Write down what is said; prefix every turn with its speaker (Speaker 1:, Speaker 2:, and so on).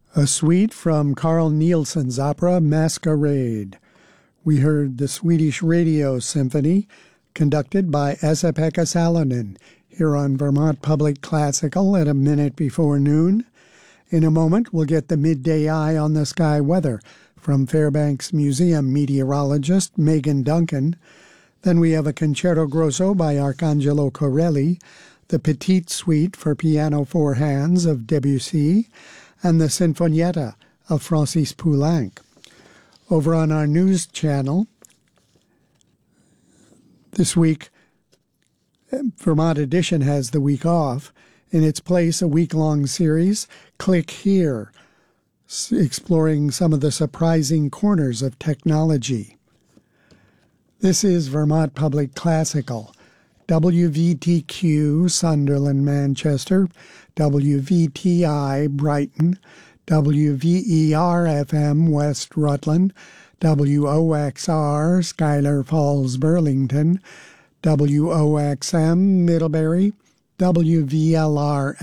Speaker 1: A suite from Carl Nielsen's opera Masquerade. We heard the Swedish Radio Symphony, conducted by Esa-Pekka Salonen, here on Vermont Public Classical at a minute before noon. In a moment, we'll get the midday eye on the sky weather from Fairbanks Museum meteorologist Megan Duncan. Then we have a Concerto Grosso by Arcangelo Corelli, the Petite Suite for piano four hands of Debussy, and the Sinfonietta of Francis Poulenc. Over on our news channel, this week, Vermont Edition has the week off. In its place, a week-long series, Click Here, exploring some of the surprising corners of technology. This is Vermont Public Classical, WVTQ Sunderland, Manchester, WVTI Brighton, WVER-FM West Rutland, WOXR Schuyler Falls, Burlington, WOXM Middlebury, WVLR